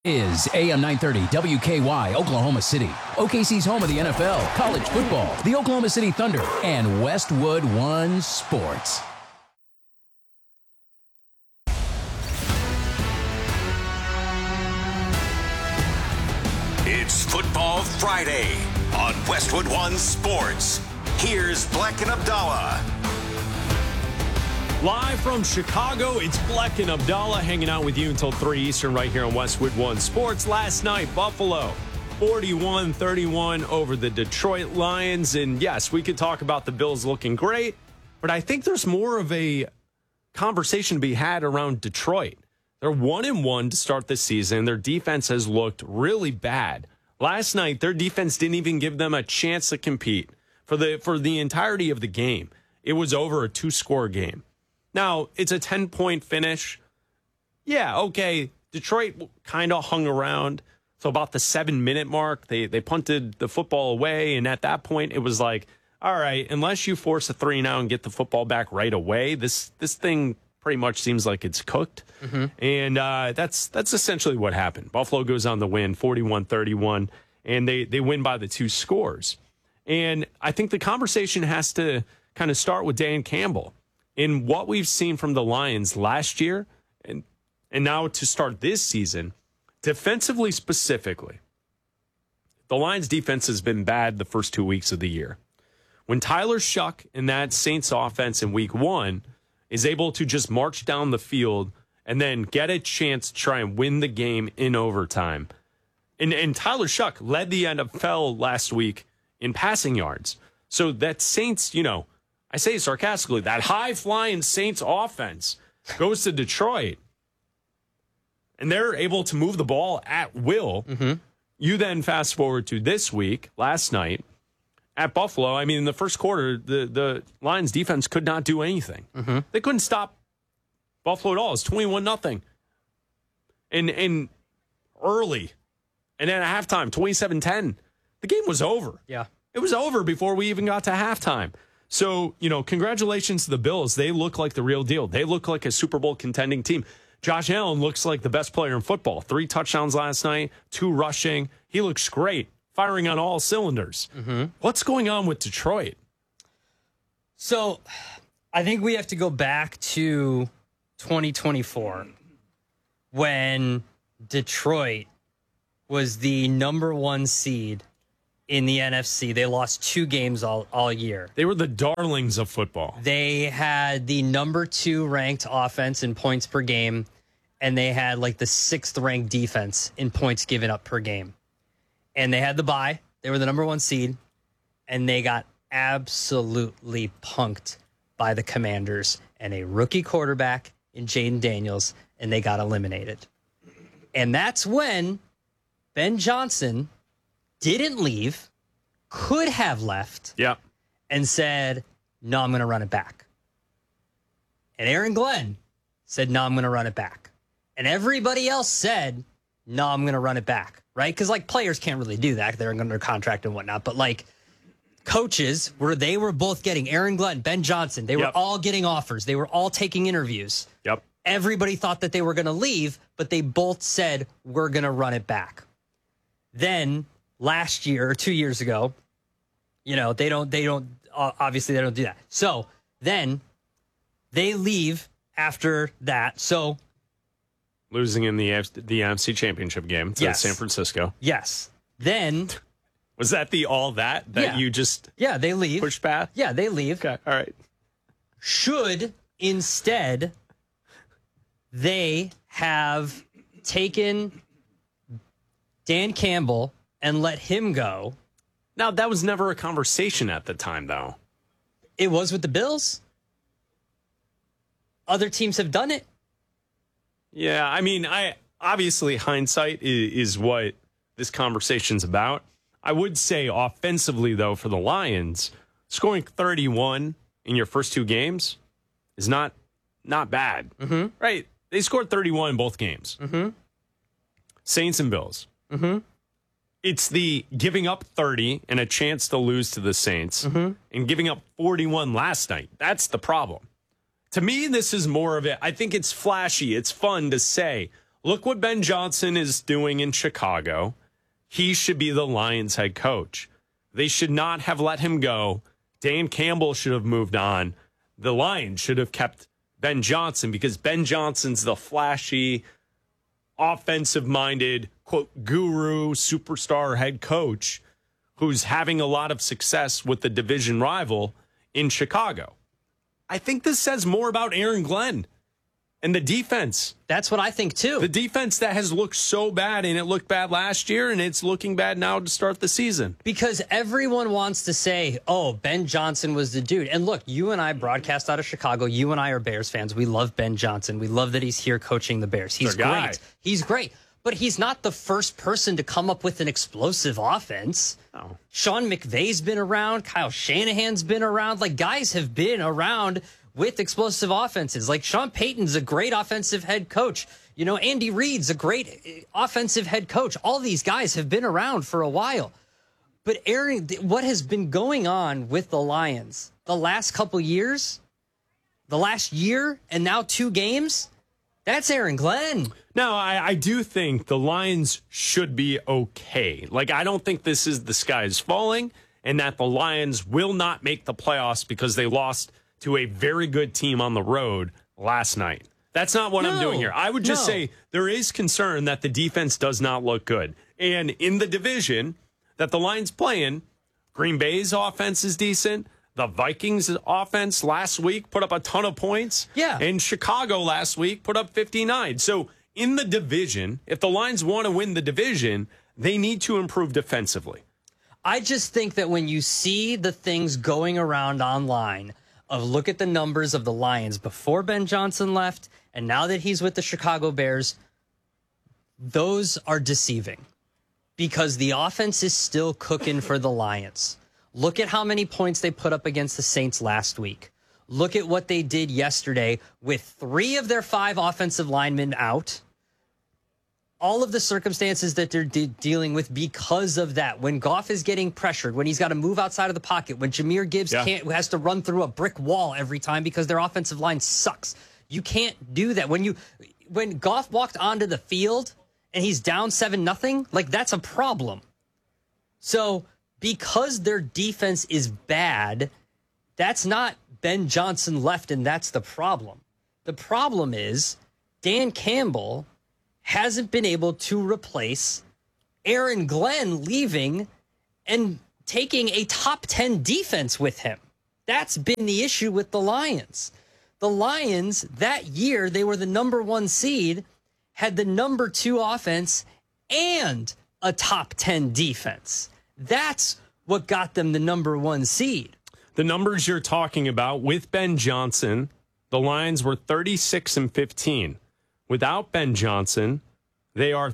Is AM 930 WKY Oklahoma City, OKC's home of the NFL, college football, the Oklahoma City Thunder, and Westwood One Sports. It's Football Friday on Westwood One Sports. Here's Black and Abdallah. Live from Chicago, it's Black and Abdallah hanging out with you until 3 Eastern right here on Westwood One Sports. Last night, Buffalo 41-31 over the Detroit Lions. And yes, we could talk about the Bills looking great, but I think there's more of a conversation to be had around Detroit. They're 1-1 to start the season. Their defense has looked really bad. Last night, their defense didn't even give them a chance to compete for the entirety of the game. It was over a 2-score game. Now, it's a 10-point finish. Yeah, okay. Detroit kind of hung around. So about the 7-minute mark, they punted the football away. And at that point, it was like, all right, unless you force a 3 now and get the football back right away, this thing pretty much seems like it's cooked. Mm-hmm. And that's essentially what happened. Buffalo goes on the win, 41-31, and they win by the 2 scores. And I think the conversation has to kind of start with Dan Campbell. In what we've seen from the Lions last year and now to start this season, defensively specifically, the Lions defense has been bad the first 2 weeks of the year. When Tyler Shuck in that Saints offense in week 1 is able to just march down the field and then get a chance to try and win the game in overtime. And Tyler Shuck led the NFL last week in passing yards. So that Saints, I say sarcastically, that high-flying Saints offense goes to Detroit, and they're able to move the ball at will. Mm-hmm. You then fast forward to this week, last night, at Buffalo. I mean, in the first quarter, the Lions defense could not do anything. Mm-hmm. They couldn't stop Buffalo at all. It's 21-0. And early, and then at halftime, 27-10. The game was over. Yeah. It was over before we even got to halftime. So, congratulations to the Bills. They look like the real deal. They look like a Super Bowl contending team. Josh Allen looks like the best player in football. 3 touchdowns last night, 2 rushing. He looks great, firing on all cylinders. Mm-hmm. What's going on with Detroit? So, I think we have to go back to 2024 when Detroit was the number 1 seed in the NFC. They lost 2 games all year. They were the darlings of football. They had the number 2 ranked offense in points per game, and they had like the 6th ranked defense in points given up per game. And they had the bye. They were the number 1 seed, and they got absolutely punked by the Commanders and a rookie quarterback in Jaden Daniels, and they got eliminated. And that's when Ben Johnson didn't leave, could have left, and said, no, I'm going to run it back. And Aaron Glenn said, no, I'm going to run it back. And everybody else said, no, I'm going to run it back, right? Because, players can't really do that. They're under contract and whatnot. But, coaches, they were both getting, Aaron Glenn, Ben Johnson, they were all getting offers. They were all taking interviews. Yep. Everybody thought that they were going to leave, but they both said, we're going to run it back. Then last year or 2 years ago, they don't obviously they don't do that. So then they leave after that. So losing in the NFC Championship game to San Francisco. Yes. Then was that you just they leave. Push past? Yeah, they leave. Okay. All right. Should instead they have taken Dan Campbell and let him go. Now, that was never a conversation at the time, though. It was with the Bills. Other teams have done it. Yeah, I mean, obviously hindsight is what this conversation's about. I would say offensively, though, for the Lions, scoring 31 in your first 2 games is not bad. Mm-hmm. Right? They scored 31 in both games. Mm-hmm. Saints and Bills. Mm-hmm. It's the giving up 30 and a chance to lose to the Saints and giving up 41 last night. That's the problem. To me, this is more of it. I think it's flashy. It's fun to say, Look what Ben Johnson is doing in Chicago. He should be the Lions head coach. They should not have let him go. Dan Campbell should have moved on. The Lions should have kept Ben Johnson because Ben Johnson's the flashy, offensive-minded, quote, guru, superstar head coach who's having a lot of success with the division rival in Chicago. I think this says more about Aaron Glenn and the defense. That's what I think, too. The defense that has looked so bad, and it looked bad last year, and it's looking bad now to start the season. Because everyone wants to say, oh, Ben Johnson was the dude. And look, you and I broadcast out of Chicago. You and I are Bears fans. We love Ben Johnson. We love that he's here coaching the Bears. He's great. He's great. But he's not the first person to come up with an explosive offense. No. Sean McVay's been around. Kyle Shanahan's been around. Like, guys have been around with explosive offenses. Like, Sean Payton's a great offensive head coach. You know, Andy Reid's a great offensive head coach. All these guys have been around for a while. But Aaron, what has been going on with the Lions the last couple years, the last year, and now 2 games, that's Aaron Glenn. Now, I do think the Lions should be okay. Like, I don't think this is the sky is falling and that the Lions will not make the playoffs because they lost to a very good team on the road last night. That's not what I'm doing here. I would just say there is concern that the defense does not look good. And in the division that the Lions play in, Green Bay's offense is decent. The Vikings offense last week put up a ton of points. Yeah. And Chicago last week put up 59. So in the division, if the Lions want to win the division, they need to improve defensively. I just think that when you see the things going around online of look at the numbers of the Lions before Ben Johnson left and now that he's with the Chicago Bears, those are deceiving because the offense is still cooking for the Lions. Look at how many points they put up against the Saints last week. Look at what they did yesterday with 3 of their 5 offensive linemen out. All of the circumstances that they're dealing with because of that. When Goff is getting pressured, when he's got to move outside of the pocket, when Jahmyr Gibbs has to run through a brick wall every time because their offensive line sucks. You can't do that. When Goff walked onto the field and he's down 7-0, like that's a problem. So because their defense is bad, that's not Ben Johnson left, and that's the problem. The problem is Dan Campbell hasn't been able to replace Aaron Glenn leaving and taking a top 10 defense with him. That's been the issue with the Lions. The Lions, that year, they were the number 1 seed, had the number 2 offense and a top 10 defense. That's what got them the number 1 seed. The numbers you're talking about with Ben Johnson, the Lions were 36-15. Without Ben Johnson, they are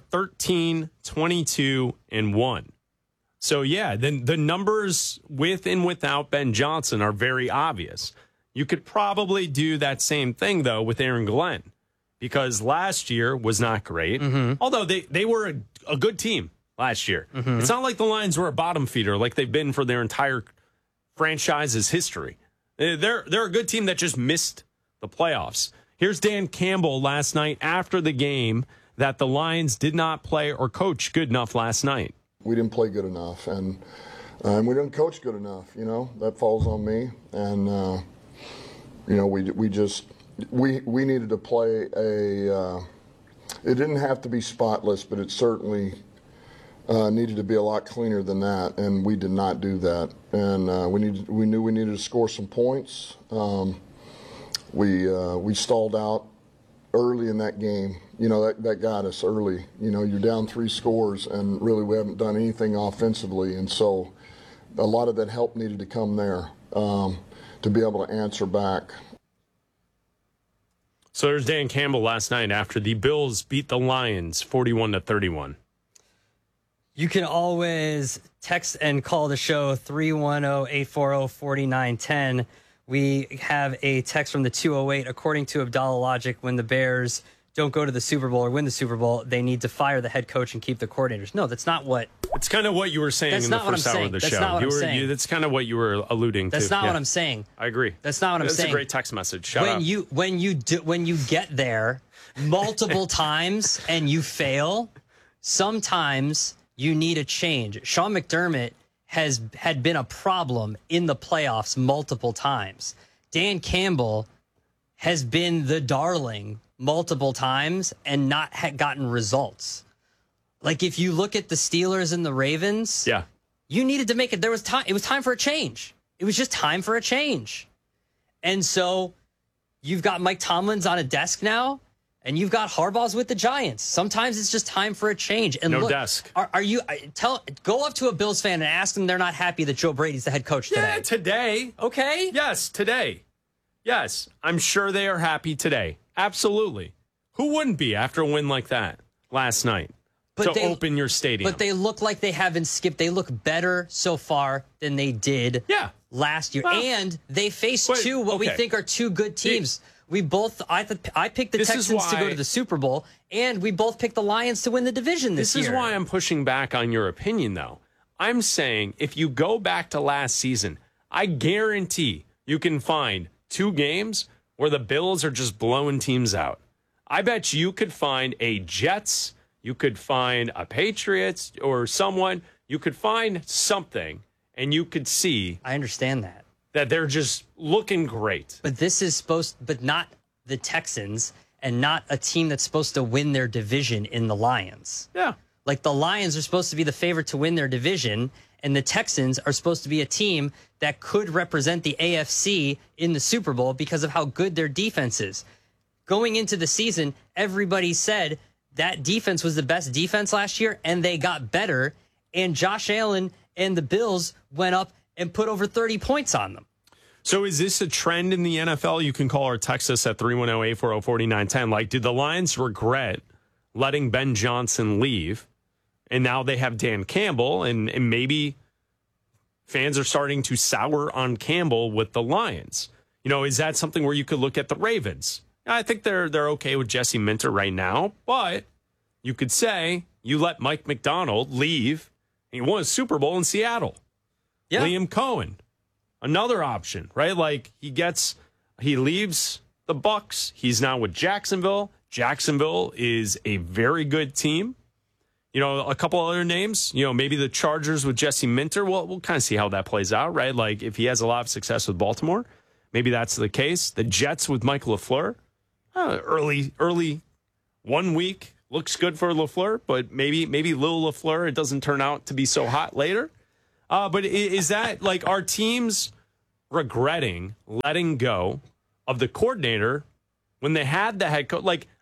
13-22-1. So, yeah, the numbers with and without Ben Johnson are very obvious. You could probably do that same thing, though, with Aaron Glenn, because last year was not great, although they were a good team last year. It's not like the Lions were a bottom feeder like they've been for their entire franchise's history. They're a good team that just missed the playoffs. Here's Dan Campbell last night after the game that the Lions did not play or coach good enough last night. We didn't play good enough, and we didn't coach good enough. You know, that falls on me. And you know, we needed to play a. It didn't have to be spotless, but it certainly needed to be a lot cleaner than that, and we did not do that. And we knew we needed to score some points. We stalled out early in that game. You know, that got us early. You know, you're down 3 scores, and really we haven't done anything offensively. And so a lot of that help needed to come there to be able to answer back. So there's Dan Campbell last night after the Bills beat the Lions 41-31. You can always text and call the show 310-840-4910. We have a text from the 208. According to Abdallah Logic, when the Bears don't go to the Super Bowl or win the Super Bowl, they need to fire the head coach and keep the coordinators. No, that's not what It's kind of what you were saying That's in the not what first I'm hour saying. of the That's show. not what I'm saying. That's kind of what you were alluding to. That's not Yeah. what I'm saying. I agree. That's not what I'm saying. That's a great text message. Shout out. When you get there multiple times and you fail, sometimes you need a change. Sean McDermott had been a problem in the playoffs multiple times. Dan Campbell has been the darling multiple times and not gotten results. Like if you look at the Steelers and the Ravens, Yeah. you needed to make it. There was time. It was time for a change. It was just time for a change. And so you've got Mike Tomlin's on a desk now, and you've got Harbaugh's with the Giants. Sometimes it's just time for a change. And No look, desk. Are you go up to a Bills fan and ask them they're not happy that Joe Brady's the head coach today? Yeah, today. Okay. Yes, today. Yes, I'm sure they are happy today. Absolutely. Who wouldn't be after a win like that last night? To open your stadium. But they look like they haven't skipped. They look better so far than they did last year. Well, and they faced what we think are two good teams. I picked the Texans to go to the Super Bowl, and we both picked the Lions to win the division this year. This is why I'm pushing back on your opinion, though. I'm saying if you go back to last season, I guarantee you can find 2 games where the Bills are just blowing teams out. I bet you could find a Jets, you could find a Patriots or someone, you could find something, and you could see. I understand that they're just looking great. But this is but not the Texans and not a team that's supposed to win their division in the Lions. Yeah. Like the Lions are supposed to be the favorite to win their division, and the Texans are supposed to be a team that could represent the AFC in the Super Bowl because of how good their defense is. Going into the season, everybody said that defense was the best defense last year, and they got better, and Josh Allen and the Bills went up and put over 30 points on them. So is this a trend in the NFL? You can call or text us at 310-840-4910. Like, did the Lions regret letting Ben Johnson leave? And now they have Dan Campbell, and maybe fans are starting to sour on Campbell with the Lions. You know, is that something where you could look at the Ravens? I think they're okay with Jesse Minter right now, but you could say you let Mike McDonald leave, and he won a Super Bowl in Seattle. Yeah. Liam Cohen, another option, right? Like he leaves the Bucs. He's now with Jacksonville. Jacksonville is a very good team. You know, a couple other names, you know, maybe the Chargers with Jesse Minter. Well, we'll kind of see how that plays out, right? Like if he has a lot of success with Baltimore, maybe that's the case. The Jets with Mike LaFleur, early 1 week looks good for LaFleur, but maybe Lil LaFleur, it doesn't turn out to be so hot later. But is that like our teams regretting letting go of the coordinator when they had the head coach? Like,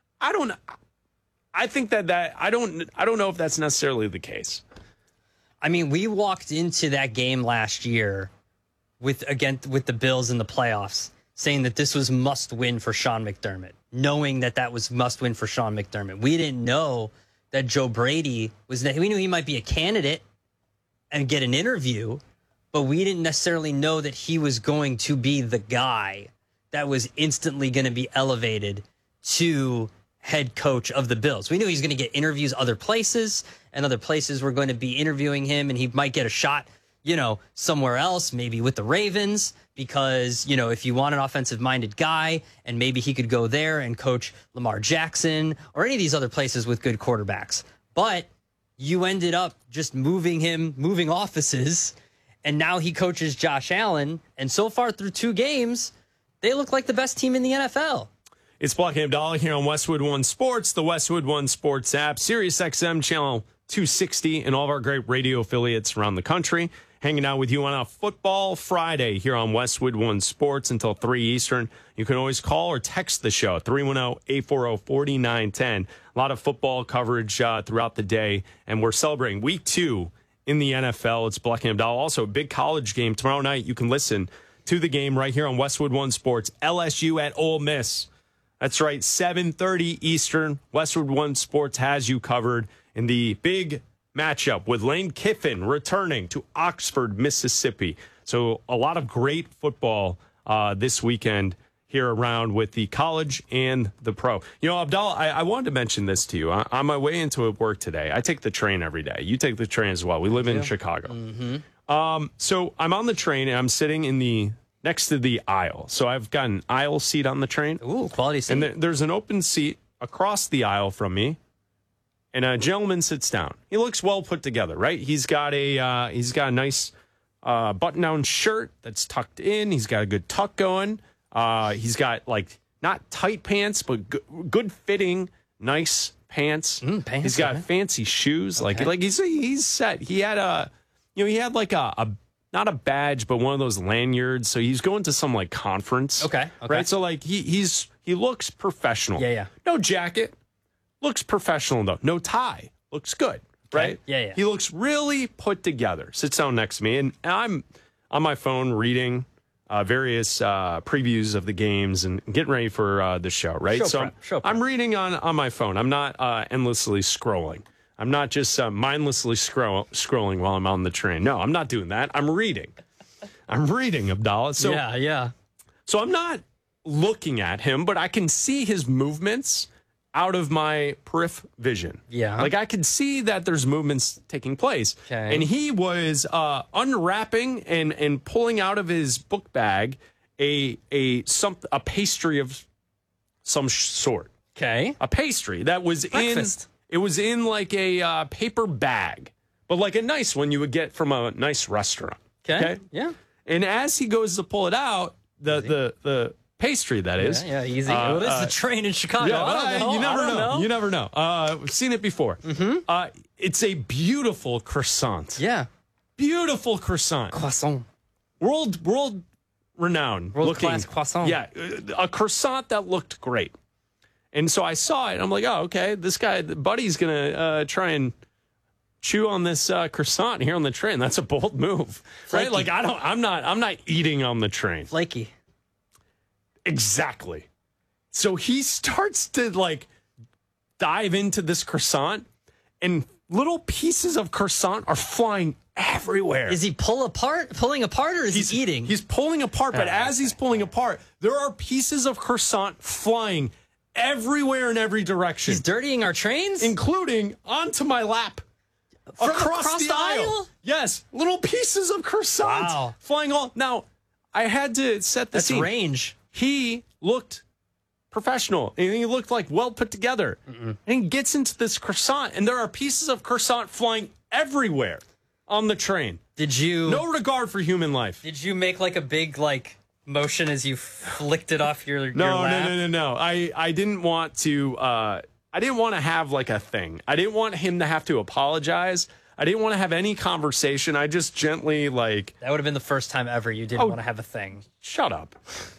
I think that I don't know if that's necessarily the case. I mean, we walked into that game last year with the Bills in the playoffs, saying that this was must win for Sean McDermott, knowing that was must win for Sean McDermott. We didn't know that Joe Brady we knew he might be a candidate and get an interview, but we didn't necessarily know that he was going to be the guy that was instantly going to be elevated to head coach of the Bills. We knew he was going to get interviews other places, and other places were going to be interviewing him, and he might get a shot, you know, somewhere else, maybe with the Ravens, because, you know, if you want an offensive-minded guy, and maybe he could go there and coach Lamar Jackson or any of these other places with good quarterbacks. But you ended up just moving offices, and now he coaches Josh Allen, and so far through 2 games, they look like the best team in the NFL. It's Black and Abdallah here on Westwood One Sports, the Westwood One Sports app, Sirius XM channel 260, and all of our great radio affiliates around the country. Hanging out with you on a Football Friday here on Westwood One Sports until 3 Eastern. You can always call or text the show at 310-840-4910. A lot of football coverage throughout the day, and we're celebrating Week 2 in the NFL. It's Black and Abdallah. Also, a big college game tomorrow night. You can listen to the game right here on Westwood One Sports. LSU at Ole Miss. That's right, 7:30 Eastern. Westwood One Sports has you covered in the big matchup with Lane Kiffin returning to Oxford, Mississippi. So a lot of great football this weekend here around with the college and the pro. You know, Abdallah, I wanted to mention this to you. On my way into work today, I take the train every day. You take the train as well. We live in Chicago. So I'm on the train, and I'm sitting next to the aisle. So I've got an aisle seat on the train. Ooh, quality seat. And there's an open seat across the aisle from me, and a gentleman sits down. He looks well put together, right? He's got a nice button-down shirt that's tucked in. He's got a good tuck going. He's got like not tight pants, but good fitting, nice pants. Pants. He's got fancy shoes. Okay. Like he's set. He had like a not a badge, but one of those lanyards. So he's going to some like conference. Okay. Right. So like he looks professional. Yeah. No jacket. Looks professional though. No tie. Looks good. Right. Yeah. He looks really put together. Sits down next to me, and I'm on my phone reading various previews of the games and getting ready for the show, right? Show prep. I'm reading on my phone. I'm not endlessly scrolling. I'm not just mindlessly scrolling while I'm on the train. No, I'm not doing that. I'm reading. Abdallah. So, yeah. So I'm not looking at him, but I can see his movements out of my peripheral vision. Yeah. Like I could see that there's movements taking place. Okay. And he was unwrapping and pulling out of his book bag a pastry of some sort. Okay. A pastry that was Breakfast. It was in like a paper bag, but like a nice one you would get from a nice restaurant. Okay. Yeah. And as he goes to pull it out, the pastry that is. Yeah, easy. Well, this is the train in Chicago. Yeah, I don't know. you never I don't know. You never know. We've seen it before. It's a beautiful croissant. Yeah. Beautiful croissant. Croissant. World renowned. World-class croissant. Yeah, a croissant that looked great. And so I saw it, and I'm like, oh, okay, this guy, Buddy's going to try and chew on this croissant here on the train. That's a bold move. Flaky. Right? Like, I'm not eating on the train. Flaky. Exactly. So he starts to like dive into this croissant, and little pieces of croissant are flying everywhere. Is he pulling apart, or is he eating? He's pulling apart, but as he's pulling apart, there are pieces of croissant flying everywhere in every direction. He's dirtying our trains? Including onto my lap. Across the aisle? Yes. Little pieces of croissant flying all. Now, I had to set the scene. That's range. He looked professional, and he looked like well put together. And he gets into this croissant, and there are pieces of croissant flying everywhere on the train. No regard for human life. Did you make like a big motion as you flicked it off your lap? No. I didn't want to. I didn't want to have like a thing. I didn't want him to have to apologize. I didn't want to have any conversation. I just gently That would have been the first time ever you didn't want to have a thing. Shut up.